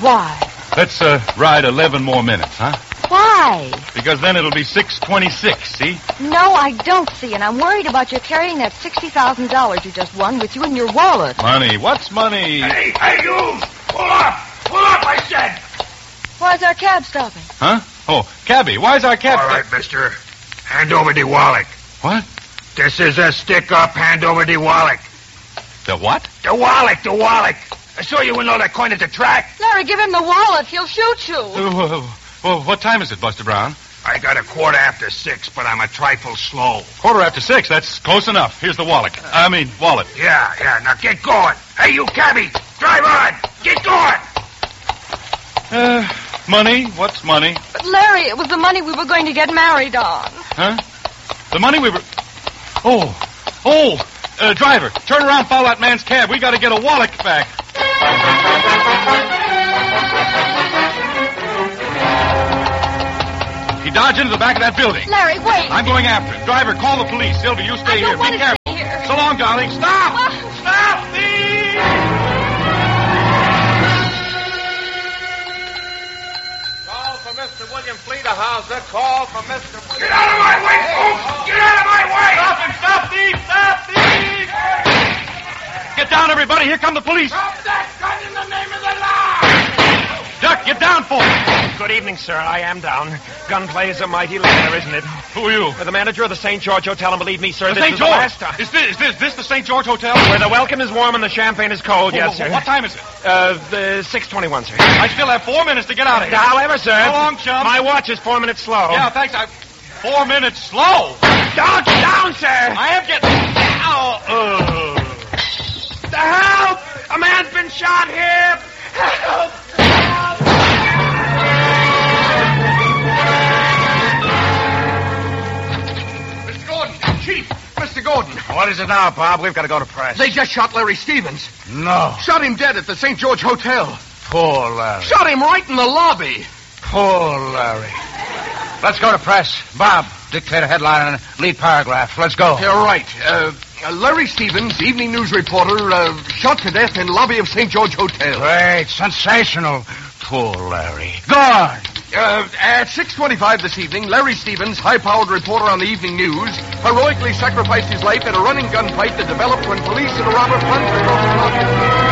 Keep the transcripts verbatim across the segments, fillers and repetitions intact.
Why? Let's uh, ride eleven more minutes, huh? Why? Because then it'll be six twenty-six, see? No, I don't see, and I'm worried about you carrying that sixty thousand dollars you just won with you in your wallet. Money. What's money? Hey, hey, you! Pull up! Pull up, I said! Why's our cab stopping? Huh? Oh, cabby, why's our cab... All right, mister. Hand over the wallet. What? This is a stick-up. Hand over the wallet. The what? The wallet, the wallet. I saw you with all that coin at the track. Larry, give him the wallet. He'll shoot you. Uh, well, what time is it, Buster Brown? I got a quarter after six, but I'm a trifle slow. Quarter after six. That's close enough. Here's the wallet. I mean, wallet. Yeah, yeah. Now get going. Hey, you cabby. Drive on. Get going. Uh, money? What's money? But, Larry, it was the money we were going to get married on. Huh? The money we were... Oh, oh, uh, driver, turn around, follow that man's cab. We got to get a wallet back. He dodged into the back of that building. Larry, wait. I'm going after him. Driver, call the police. Sylvia, you stay I here. don't want Be to careful. stay here. So long, darling. Stop! Well... Stop, thief! Call for Mister William Fleeterhauser. Call for Mister Get out of my way, folks! Get out of my way! Stop him! Stop, thief! Stop, thief! Get down, everybody. Here come the police. Drop that gun in the name of the law! Duck, get down for it. Good evening, sir. I am down. Gunplay is a mighty ladder, isn't it? Who are you? We're the manager of the Saint George Hotel, and believe me, sir, The this Saint is George. the last time. Is this, is this this the Saint George Hotel? Where the welcome is warm and the champagne is cold, Oh, yes, sir. What time is it? Uh, the six twenty-one, sir. I still have four minutes to get out of here. However, sir. So long, chum. My watch is four minutes slow. Yeah, thanks. I... Four minutes slow. Down, down, sir. I am getting... Ow. Uh. The help! A man's been shot here. Help! Help! Mister Gordon, Chief, Mister Gordon. What is it now, Bob? We've got to go to press. They just shot Larry Stevens. No. Shot him dead at the Saint George Hotel. Poor Larry. Shot him right in the lobby. Poor Larry. Let's go to press. Bob, dictate a headline and lead paragraph. Let's go. You're right. Uh, uh, Larry Stevens, evening news reporter, uh, shot to death in lobby of Saint George Hotel. Great. Sensational. Poor Larry. Go on. Uh, at six twenty-five this evening, Larry Stevens, high-powered reporter on the evening news, heroically sacrificed his life in a running gunfight that developed when police and a robber plunged across the lobby.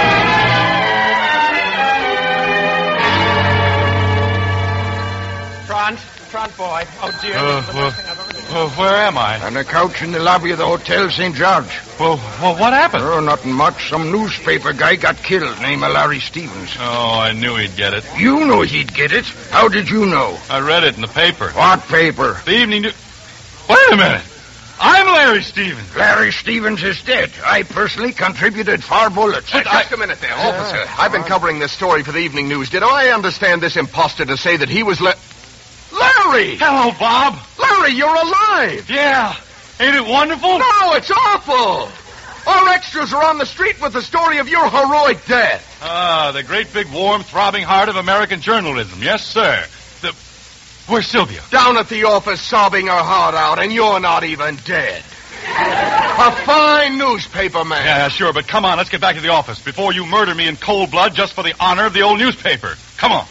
Front, front, boy. Oh, dear. Uh, This is the well, worst thing I've ever been well, where am I? On a couch in the lobby of the Hotel Saint George. Well, well, what happened? Oh, nothing much. Some newspaper guy got killed, named Larry Stevens. Oh, I knew he'd get it. You know he'd get it. How did you know? I read it in the paper. What paper? The evening news... Wait a minute. I'm Larry Stevens. Larry Stevens is dead. I personally contributed four bullets. Uh, just a minute there, officer. I've been covering this story for the evening news. Did I understand this imposter to say that he was... Le- Larry! Hello, Bob. Larry, you're alive! Yeah. Ain't it wonderful? No, it's awful! Our extras are on the street with the story of your heroic death. Ah, the great big warm, throbbing heart of American journalism. Yes, sir. The... Where's Sylvia? Down at the office sobbing her heart out, and you're not even dead. A fine newspaper man. Yeah, sure, but come on, let's get back to the office before you murder me in cold blood just for the honor of the old newspaper. Come on.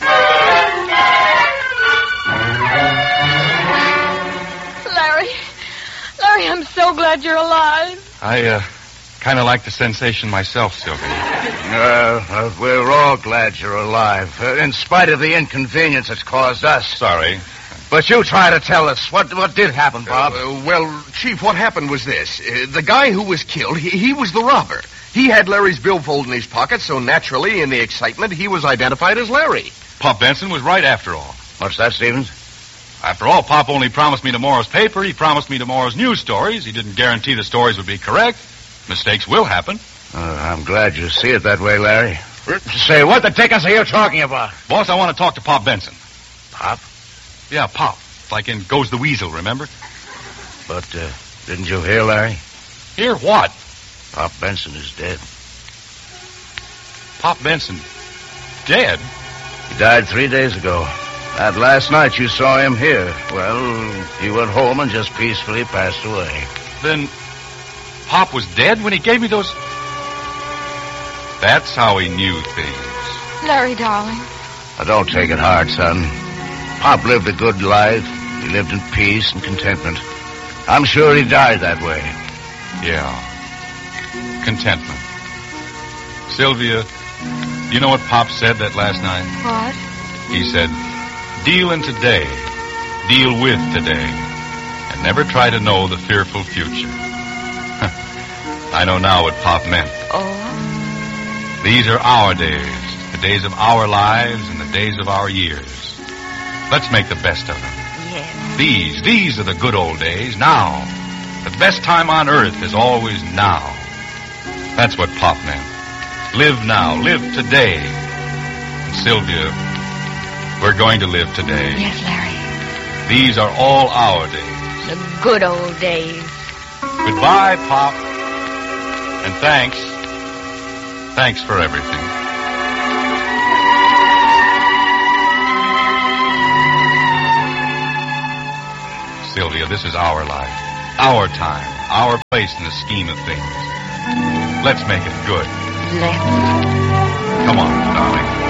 Larry. Larry, I'm so glad you're alive. I, uh, kind of like the sensation myself, Sylvia. Uh, uh, we're all glad you're alive, uh, in spite of the inconvenience it's caused us. Sorry. But you try to tell us. What what did happen, Bob? Uh, well, Chief, what happened was this. Uh, the guy who was killed, he, he was the robber. He had Larry's billfold in his pocket, so naturally, in the excitement, he was identified as Larry. Pop Benson was right after all. What's that, Stevens? After all, Pop only promised me tomorrow's paper. He promised me tomorrow's news stories. He didn't guarantee the stories would be correct. Mistakes will happen. Uh, I'm glad you see it that way, Larry. Say, what the dickens are you talking about? Boss, I want to talk to Pop Benson. Pop? Yeah, Pop. Like in Goes the Weasel, remember? But, uh, didn't you hear, Larry? Hear what? Pop Benson is dead. Pop Benson dead? He died three days ago. That last night you saw him here. Well, he went home and just peacefully passed away. Then Pop was dead when he gave me those... That's how he knew things. Larry, darling. Now, don't take it hard, son. Pop lived a good life. He lived in peace and contentment. I'm sure he died that way. Yeah. Contentment. Sylvia, you know what Pop said that last night? What? He said, deal in today, deal with today, and never try to know the fearful future. I know now what Pop meant. Oh? These are our days, the days of our lives and the days of our years. Let's make the best of them. Yes. These, these are the good old days, now. The best time on earth is always now. That's what Pop meant. Live now, live today. And Sylvia, we're going to live today. Yes, Larry. These are all our days. The good old days. Goodbye, Pop. And thanks. Thanks for everything. Sylvia, this is our life, our time, our place in the scheme of things. Let's make it good. Let's. Come on, darling.